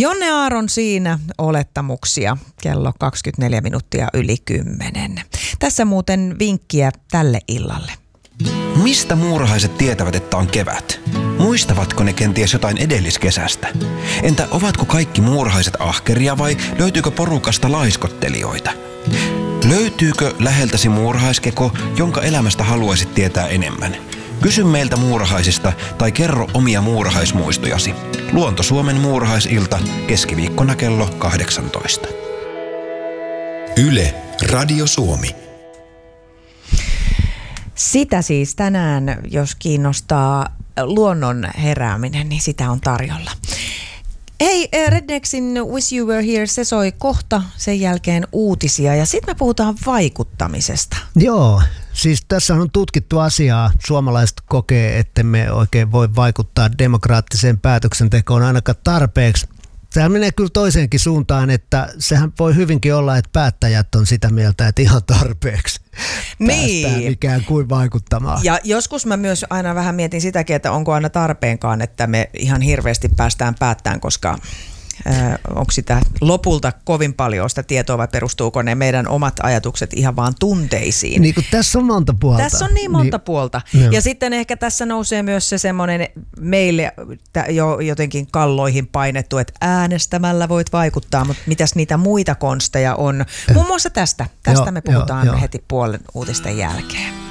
Jonne Aaron siinä olettamuksia. Kello 24 minuuttia yli 10. Tässä muuten vinkkiä tälle illalle. Mistä muurahaiset tietävät, että on kevät? Muistavatko ne kenties jotain edelliskesästä? Entä ovatko kaikki muurahaiset ahkeria vai löytyykö porukasta laiskottelijoita? Löytyykö läheltäsi muurahaiskeko, jonka elämästä haluaisit tietää enemmän? Kysy meiltä muurahaisista tai kerro omia muurahaismuistojasi. Luonto Suomen muurahaisilta keskiviikkona kello 18. Yle, Radio Suomi. Sitä siis tänään, jos kiinnostaa luonnon herääminen, niin sitä on tarjolla. Hei, Rednexin Wish You Were Here, se soi kohta, sen jälkeen uutisia ja sitten me puhutaan vaikuttamisesta. Joo, siis tässä on tutkittu asiaa. Suomalaiset kokee, että me oikein voi vaikuttaa demokraattiseen päätöksentekoon ainakaan tarpeeksi. Tämä menee kyllä toiseenkin suuntaan, että sehän voi hyvinkin olla, että päättäjät on sitä mieltä, että ihan tarpeeksi päästään ikään kuin vaikuttamaan. Ja joskus mä myös aina vähän mietin sitäkin, että onko aina tarpeenkaan, että me ihan hirveästi päästään päättämään, koska onko sitä lopulta kovin paljon sitä tietoa vai perustuuko ne meidän omat ajatukset ihan vaan tunteisiin? Niin kuin tässä on monta puolta. Tässä on niin monta puolta. Joo. Ja sitten ehkä tässä nousee myös se semmoinen meille jo jotenkin kalloihin painettu, että äänestämällä voit vaikuttaa, mutta mitäs niitä muita konsteja on? Muun muassa tästä me puhutaan heti puolen uutisten jälkeen.